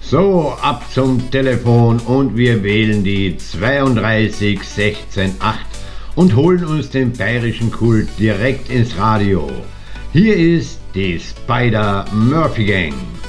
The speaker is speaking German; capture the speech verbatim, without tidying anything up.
So, ab zum Telefon und wir wählen die zweiunddreißig sechzehn acht und holen uns den bayerischen Kult direkt ins Radio. Hier ist die Spider Murphy Gang.